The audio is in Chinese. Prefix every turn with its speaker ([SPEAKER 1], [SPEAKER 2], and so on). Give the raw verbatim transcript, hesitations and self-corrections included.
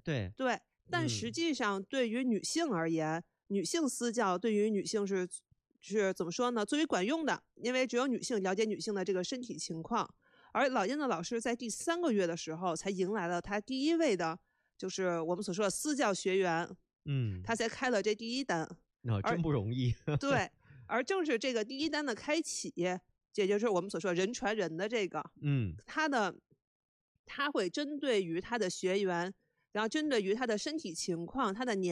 [SPEAKER 1] 对
[SPEAKER 2] 对，但实际上对于女性而言，嗯、女性私教对于女性是是怎么说呢？最为管用的，因为只有女性了解女性的这个身体情况。而老燕子老师在第三个月的时候，才迎来了他第一位的，就是我们所说的私教学员。
[SPEAKER 1] 嗯，
[SPEAKER 2] 他才开了这第一单，
[SPEAKER 1] 哦，真不容易。
[SPEAKER 2] 对，而正是这个第一单的开启，也就是我们所说人传人的这个，
[SPEAKER 1] 嗯，
[SPEAKER 2] 他的他会针对于他的学员，然后针对于他的身体情况、他的年